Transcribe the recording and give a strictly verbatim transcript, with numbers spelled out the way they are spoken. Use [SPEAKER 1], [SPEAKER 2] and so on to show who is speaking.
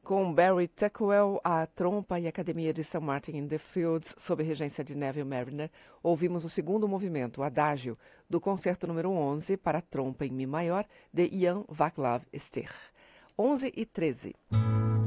[SPEAKER 1] Com Barry Tuckwell, a trompa e a Academia de Saint Martin in the Fields, sob regência de Neville Marriner, ouvimos o segundo movimento, o Adágio, do concerto número onze para trompa em Mi maior, de Jan Vaclav Stich. onze e treze.